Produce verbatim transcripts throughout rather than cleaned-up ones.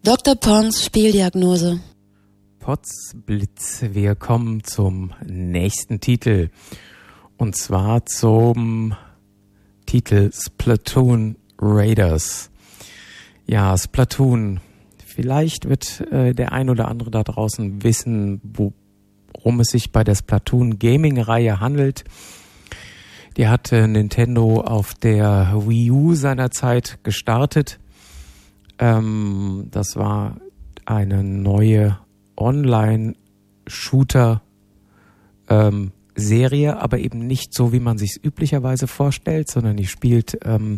Doktor Pongs Spieldiagnose. Potzblitz, wir kommen zum nächsten Titel. Und zwar zum Titel Splatoon Raiders. Ja, Splatoon. Vielleicht wird äh, der ein oder andere da draußen wissen, worum es sich bei der Splatoon Gaming-Reihe handelt. Die hatte Nintendo auf der Wii U seinerzeit gestartet. Ähm, das war eine neue Online-Shooter ähm, Serie, aber eben nicht so, wie man sich es üblicherweise vorstellt, sondern die spielt ähm,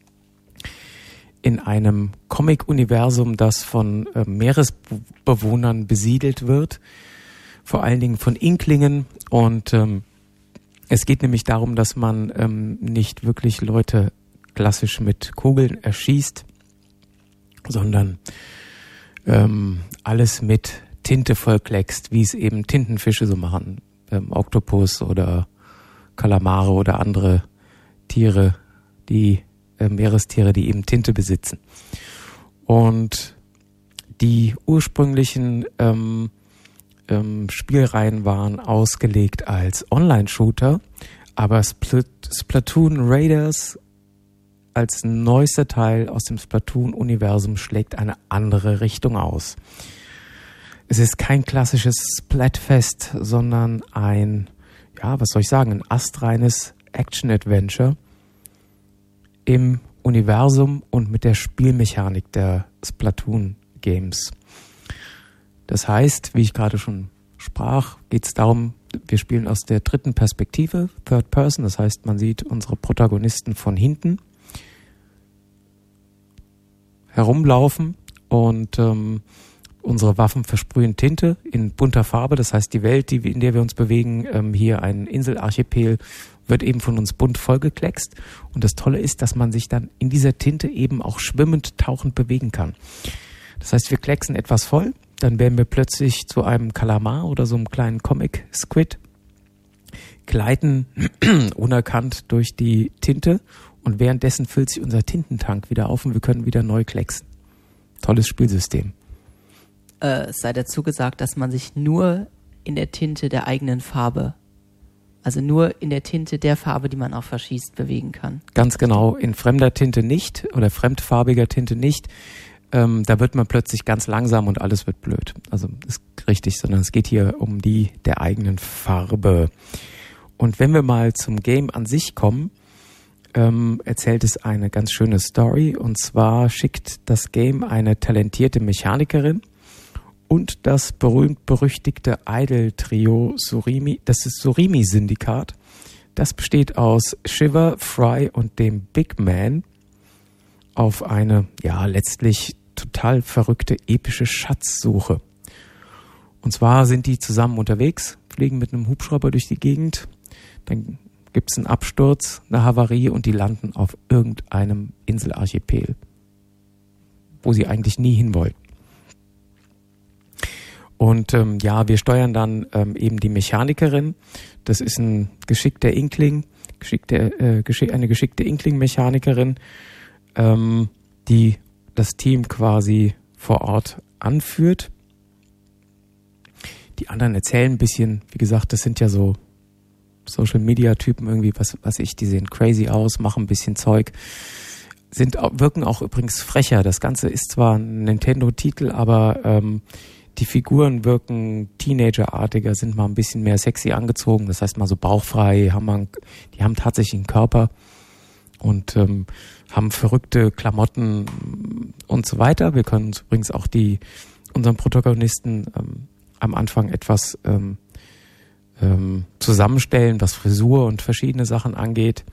in einem Comic-Universum, das von äh, Meeresbewohnern besiedelt wird, vor allen Dingen von Inklingen. Und ähm, es geht nämlich darum, dass man ähm, nicht wirklich Leute klassisch mit Kugeln erschießt, sondern ähm, alles mit Tinte vollkleckst, wie es eben Tintenfische so machen. Ähm, Oktopus oder Kalamare oder andere Tiere, die äh, Meerestiere, die eben Tinte besitzen. Und die ursprünglichen ähm, ähm, Spielreihen waren ausgelegt als Online-Shooter, aber Spl- Splatoon Raiders als neuester Teil aus dem Splatoon-Universum schlägt eine andere Richtung aus. Es ist kein klassisches Splatfest, sondern ein, ja, was soll ich sagen, ein astreines Action-Adventure im Universum und mit der Spielmechanik der Splatoon-Games. Das heißt, wie ich gerade schon sprach, geht es darum, wir spielen aus der dritten Perspektive, Third Person, das heißt, man sieht unsere Protagonisten von hinten herumlaufen und ähm, unsere Waffen versprühen Tinte in bunter Farbe. Das heißt, die Welt, die, in der wir uns bewegen, ähm, hier ein Inselarchipel, wird eben von uns bunt vollgekleckst. Und das Tolle ist, dass man sich dann in dieser Tinte eben auch schwimmend, tauchend bewegen kann. Das heißt, wir klecksen etwas voll, dann werden wir plötzlich zu einem Kalamar oder so einem kleinen Comic-Squid, gleiten unerkannt durch die Tinte und währenddessen füllt sich unser Tintentank wieder auf und wir können wieder neu klecksen. Tolles Spielsystem. Äh, es sei dazu gesagt, dass man sich nur in der Tinte der eigenen Farbe, also nur in der Tinte der Farbe, die man auch verschießt, bewegen kann. Ganz genau, in fremder Tinte nicht oder fremdfarbiger Tinte nicht. Ähm, da wird man plötzlich ganz langsam und alles wird blöd. Also das ist richtig, sondern es geht hier um die der eigenen Farbe. Und wenn wir mal zum Game an sich kommen, ähm, erzählt es eine ganz schöne Story. Und zwar schickt das Game eine talentierte Mechanikerin und das berühmt-berüchtigte Idol-Trio Surimi, das ist Surimi-Syndikat. Das besteht aus Shiver, Fry und dem Big Man auf eine, ja, letztlich total verrückte, epische Schatzsuche. Und zwar sind die zusammen unterwegs, fliegen mit einem Hubschrauber durch die Gegend, dann gibt es einen Absturz, eine Havarie und die landen auf irgendeinem Inselarchipel, wo sie eigentlich nie hin wollten. Und ähm, ja, wir steuern dann ähm, eben die Mechanikerin. Das ist ein geschickter Inkling, geschickte, äh, geschick, eine geschickte Inkling-Mechanikerin, ähm, die das Team quasi vor Ort anführt. Die anderen erzählen ein bisschen, wie gesagt, das sind ja so Social-Media-Typen irgendwie, was, was ich, die sehen crazy aus, machen ein bisschen Zeug, sind wirken auch übrigens frecher. Das Ganze ist zwar ein Nintendo-Titel, aber ähm, die Figuren wirken teenagerartiger, sind mal ein bisschen mehr sexy angezogen, das heißt mal so bauchfrei, haben man, die haben tatsächlich einen Körper und ähm, haben verrückte Klamotten und so weiter. Wir können uns übrigens auch die unseren Protagonisten ähm, am Anfang etwas ähm, ähm, zusammenstellen, was Frisur und verschiedene Sachen angeht.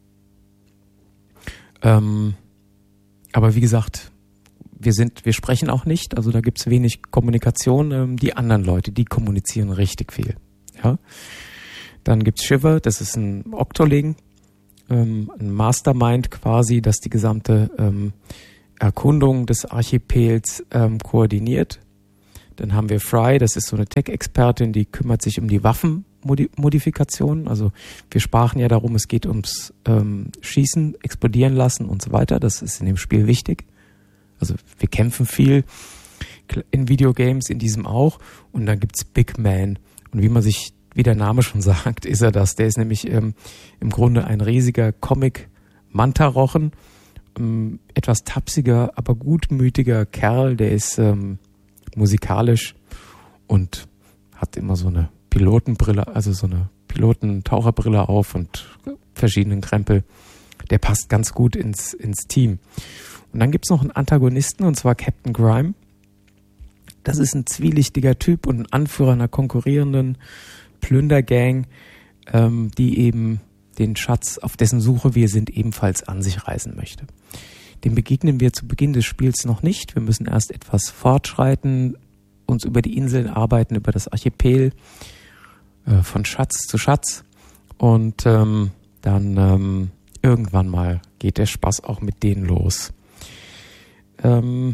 Ähm, aber wie gesagt, wir sind, wir sprechen auch nicht, also da gibt's wenig Kommunikation. Ähm, die anderen Leute, die kommunizieren richtig viel. Ja. Dann gibt's Shiver, das ist ein Octoling, ähm, ein Mastermind quasi, das die gesamte ähm, Erkundung des Archipels ähm, koordiniert. Dann haben wir Fry, das ist so eine Tech-Expertin, die kümmert sich um die Waffenmodifikationen. Also wir sprachen ja darum, es geht ums ähm, Schießen, explodieren lassen und so weiter. Das ist in dem Spiel wichtig. Also wir kämpfen viel in Videogames, in diesem auch. Und dann gibt's Big Man. Und wie man sich, wie der Name schon sagt, ist er das. Der ist nämlich ähm, im Grunde ein riesiger Comic-Manta-Rochen. Ähm, etwas tapsiger, aber gutmütiger Kerl. Der ist ähm, musikalisch und hat immer so eine Pilotenbrille, also so eine Pilotentaucherbrille auf und verschiedenen Krempel. Der passt ganz gut ins, ins Team. Und dann gibt's noch einen Antagonisten, und zwar Captain Grime. Das ist ein zwielichtiger Typ und ein Anführer einer konkurrierenden Plündergang, ähm, die eben den Schatz, auf dessen Suche wir sind, ebenfalls an sich reißen möchte. Dem begegnen wir zu Beginn des Spiels noch nicht. Wir müssen erst etwas fortschreiten, uns über die Inseln arbeiten, über das Archipel, äh, von Schatz zu Schatz. Und ähm, dann ähm, irgendwann mal geht der Spaß auch mit denen los. Ähm,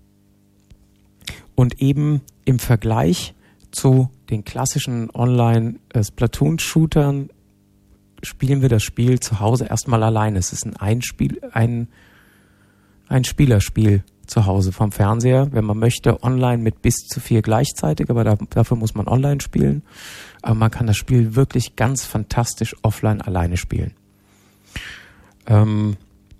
und eben im Vergleich zu den klassischen Online-Splatoon-Shootern spielen wir das Spiel zu Hause erstmal alleine. Es ist ein Einspiel, ein, ein Spielerspiel zu Hause vom Fernseher, wenn man möchte, online mit bis zu vier gleichzeitig, aber da, dafür muss man online spielen. Aber man kann das Spiel wirklich ganz fantastisch offline alleine spielen. Ähm,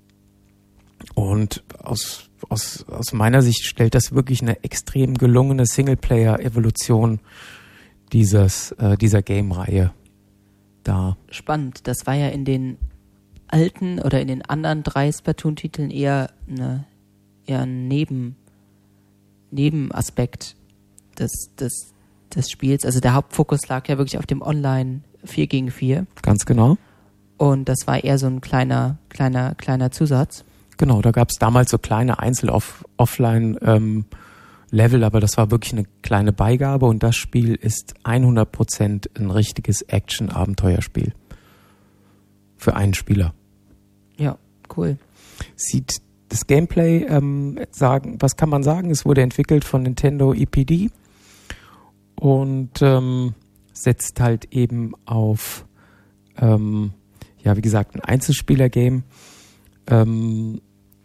und aus, aus, aus meiner Sicht stellt das wirklich eine extrem gelungene Singleplayer-Evolution dieses, äh, dieser Game-Reihe dar. Spannend. Das war ja in den alten oder in den anderen drei Splatoon-Titeln eher eine eher ein Neben, Nebenaspekt des, des, des Spiels. Also der Hauptfokus lag ja wirklich auf dem Online vier gegen vier. Ganz genau. Und das war eher so ein kleiner, kleiner, kleiner Zusatz. Genau, da gab es damals so kleine Einzel-Offline-Level, aber das war wirklich eine kleine Beigabe und das Spiel ist hundert Prozent ein richtiges Action-Abenteuerspiel. Für einen Spieler. Ja, cool. Sieht das Gameplay, ähm, sagen, was kann man sagen? Es wurde entwickelt von Nintendo E P D und ähm, setzt halt eben auf, ähm, ja, wie gesagt, ein Einzelspieler-Game. Ähm,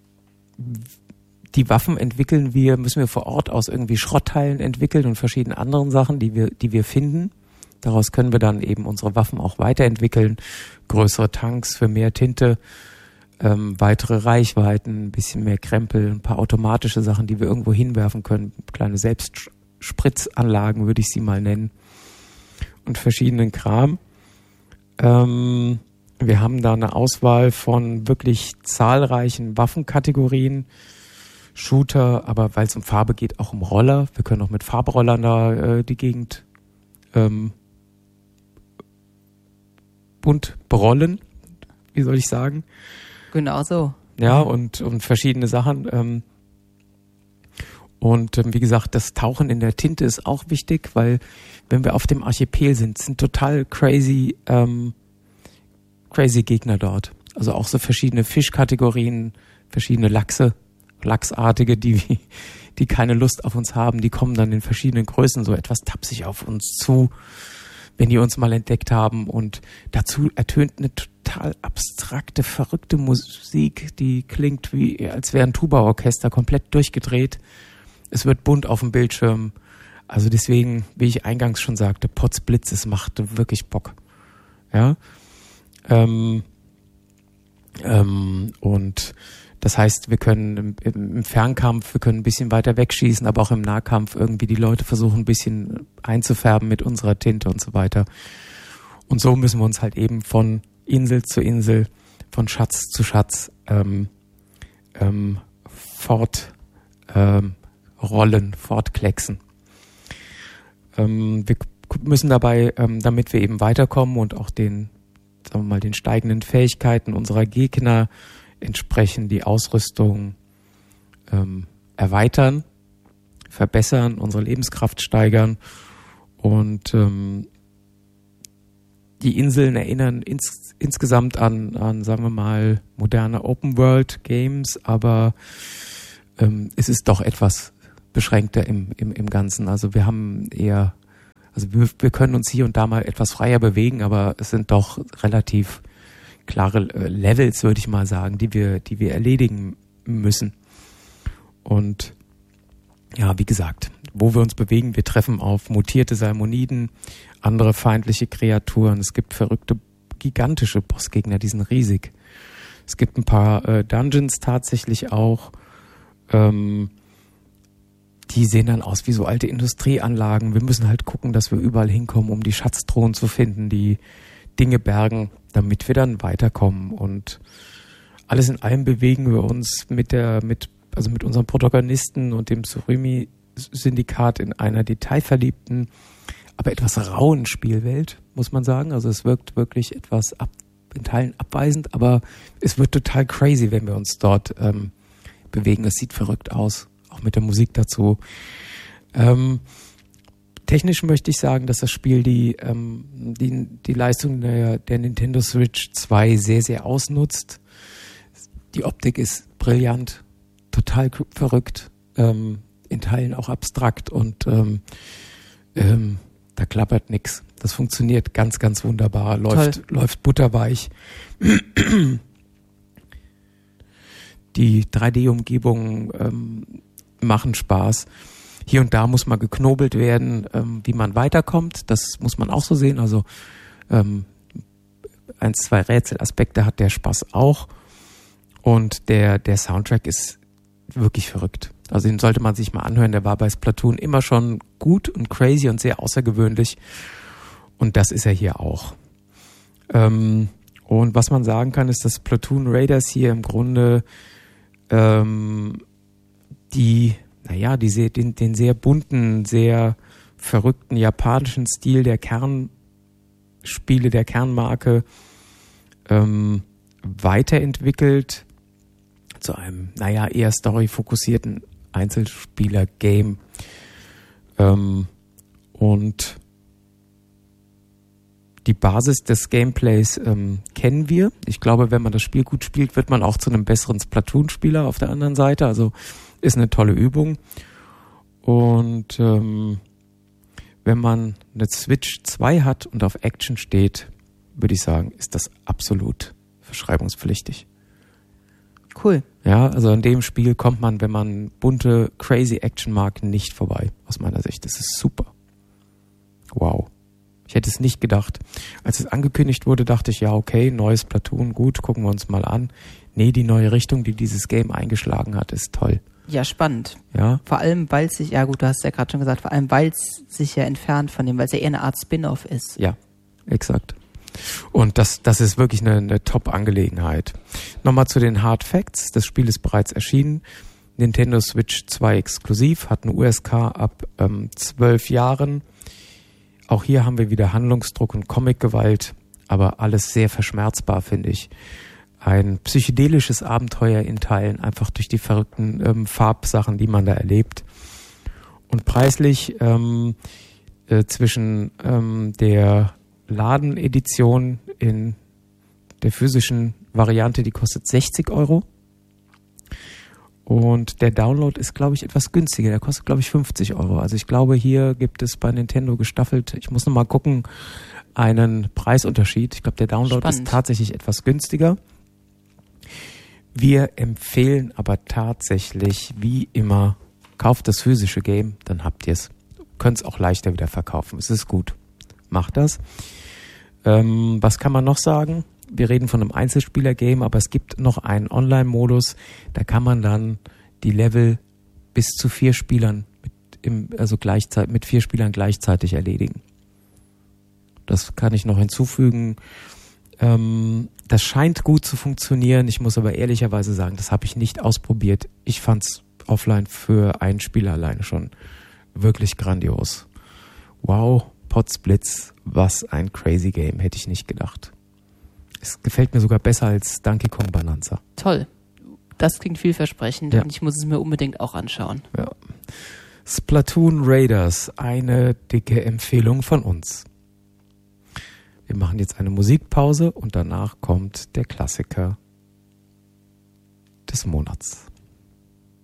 die Waffen entwickeln wir, müssen wir vor Ort aus irgendwie Schrottteilen entwickeln und verschiedenen anderen Sachen, die wir, die wir finden. Daraus können wir dann eben unsere Waffen auch weiterentwickeln. Größere Tanks für mehr Tinte, ähm, weitere Reichweiten, ein bisschen mehr Krempel, ein paar automatische Sachen, die wir irgendwo hinwerfen können. Kleine Selbstspritzanlagen würde ich sie mal nennen. Und verschiedenen Kram. Ähm, wir haben da eine Auswahl von wirklich zahlreichen Waffenkategorien. Shooter, aber weil es um Farbe geht, auch um Roller. Wir können auch mit Farbrollern da äh, die Gegend ähm, bunt berollen, wie soll ich sagen. Genau so. Ja, und, und verschiedene Sachen. Ähm, und ähm, wie gesagt, das Tauchen in der Tinte ist auch wichtig, weil wenn wir auf dem Archipel sind, sind total crazy, ähm, crazy Gegner dort. Also auch so verschiedene Fischkategorien, verschiedene Lachse, Lachsartige, die, die keine Lust auf uns haben, die kommen dann in verschiedenen Größen so etwas tapsig auf uns zu, wenn die uns mal entdeckt haben. Und dazu ertönt eine total abstrakte, verrückte Musik, die klingt wie, als wäre ein Tuba-Orchester komplett durchgedreht. Es wird bunt auf dem Bildschirm. Also deswegen, wie ich eingangs schon sagte, Potzblitz, es macht wirklich Bock. Ja. Ähm, ähm, und das heißt, wir können im, im Fernkampf, wir können ein bisschen weiter wegschießen, aber auch im Nahkampf irgendwie die Leute versuchen ein bisschen einzufärben mit unserer Tinte und so weiter. Und so müssen wir uns halt eben von Insel zu Insel, von Schatz zu Schatz ähm, ähm, fort ähm, rollen, fortklecksen. Ähm, wir müssen dabei, ähm, damit wir eben weiterkommen und auch den, sagen wir mal, den steigenden Fähigkeiten unserer Gegner entsprechend die Ausrüstung ähm, erweitern, verbessern, unsere Lebenskraft steigern und ähm, die Inseln erinnern ins, insgesamt an, an, sagen wir mal, moderne Open-World-Games, aber ähm, es ist doch etwas beschränkter im, im, im Ganzen. Also wir haben eher, also wir, wir können uns hier und da mal etwas freier bewegen, aber es sind doch relativ klare Levels, würde ich mal sagen, die wir, die wir erledigen müssen. Und ja, wie gesagt, wo wir uns bewegen, wir treffen auf mutierte Salmoniden, andere feindliche Kreaturen. Es gibt verrückte, gigantische Bossgegner, die sind riesig. Es gibt ein paar äh, Dungeons tatsächlich auch. Ähm, die sehen dann aus wie so alte Industrieanlagen. Wir müssen halt gucken, dass wir überall hinkommen, um die Schatztruhen zu finden, die Dinge bergen, damit wir dann weiterkommen. Und alles in allem bewegen wir uns mit der, mit, also mit unserem Protagonisten und dem Tsurumi-Syndikat in einer detailverliebten, aber etwas rauen Spielwelt, muss man sagen. Also es wirkt wirklich etwas ab, in Teilen abweisend, aber es wird total crazy, wenn wir uns dort ähm, bewegen. Es sieht verrückt aus, auch mit der Musik dazu. Ähm, technisch möchte ich sagen, dass das Spiel die, ähm, die, die Leistung der, der Nintendo Switch zwei sehr, sehr ausnutzt. Die Optik ist brillant, total verrückt, ähm, in Teilen auch abstrakt und ähm, ähm, da klappert nix. Das funktioniert ganz, ganz wunderbar, läuft, läuft butterweich. Die drei D-Umgebungen ähm, machen Spaß. Hier und da muss mal geknobelt werden, ähm, wie man weiterkommt. Das muss man auch so sehen. Also ähm, eins, zwei Rätselaspekte hat der Spaß auch. Und der, der Soundtrack ist wirklich verrückt. Also den sollte man sich mal anhören. Der war bei Splatoon immer schon gut und crazy und sehr außergewöhnlich. Und das ist er hier auch. Ähm, und was man sagen kann, ist, dass Splatoon Raiders hier im Grunde ähm, die, naja, die sehr, den, den sehr bunten, sehr verrückten japanischen Stil der Kernspiele, der Kernmarke ähm, weiterentwickelt zu einem, naja, eher storyfokussierten Einzelspieler-Game. Ähm, und die Basis des Gameplays ähm, kennen wir. Ich glaube, wenn man das Spiel gut spielt, wird man auch zu einem besseren Splatoon-Spieler auf der anderen Seite. Also ist eine tolle Übung. Und ähm, wenn man eine Switch zwei hat und auf Action steht, würde ich sagen, ist das absolut verschreibungspflichtig. Cool. Ja, also an dem Spiel kommt man, wenn man bunte, crazy Action mag, nicht vorbei, aus meiner Sicht. Das ist super. Wow. Ich hätte es nicht gedacht. Als es angekündigt wurde, dachte ich, ja, okay, neues Platoon, gut, gucken wir uns mal an. Nee, die neue Richtung, die dieses Game eingeschlagen hat, ist toll. Ja, spannend. Ja. Vor allem, weil es sich, ja gut, du hast es ja gerade schon gesagt, vor allem, weil es sich ja entfernt von dem, weil es ja eher eine Art Spin-off ist. Ja, exakt. Und das, das ist wirklich eine, eine Top-Angelegenheit. Nochmal zu den Hard Facts. Das Spiel ist bereits erschienen. Nintendo Switch zwei exklusiv, hat eine U S K ab ähm, zwölf Jahren. Auch hier haben wir wieder Handlungsdruck und Comic-Gewalt, aber alles sehr verschmerzbar, finde ich. Ein psychedelisches Abenteuer in Teilen, einfach durch die verrückten ähm, Farbsachen, die man da erlebt. Und preislich ähm, äh, zwischen ähm, der Ladenedition in der physischen Variante, die kostet sechzig Euro. Und der Download ist, glaube ich, etwas günstiger. Der kostet, glaube ich, fünfzig Euro. Also ich glaube, hier gibt es bei Nintendo gestaffelt, ich muss noch mal gucken, einen Preisunterschied. Ich glaube, der Download Spannend. ist tatsächlich etwas günstiger. Wir empfehlen aber tatsächlich, wie immer, kauft das physische Game, dann habt ihr es. Könnt es auch leichter wieder verkaufen. Es ist gut. Macht das. Ähm, was kann man noch sagen? Wir reden von einem Einzelspieler-Game, aber es gibt noch einen Online-Modus. Da kann man dann die Level bis zu vier Spielern, mit im, also gleichzeitig, mit vier Spielern gleichzeitig erledigen. Das kann ich noch hinzufügen. Ähm, das scheint gut zu funktionieren. Ich muss aber ehrlicherweise sagen, das habe ich nicht ausprobiert. Ich fand's offline für einen Spieler alleine schon wirklich grandios. Wow, Podsplitz, was ein crazy Game, hätte ich nicht gedacht. Es gefällt mir sogar besser als Donkey Kong Bonanza. Toll. Das klingt vielversprechend Ja. und ich muss es mir unbedingt auch anschauen. Ja. Splatoon Raiders, eine dicke Empfehlung von uns. Wir machen jetzt eine Musikpause und danach kommt der Klassiker des Monats.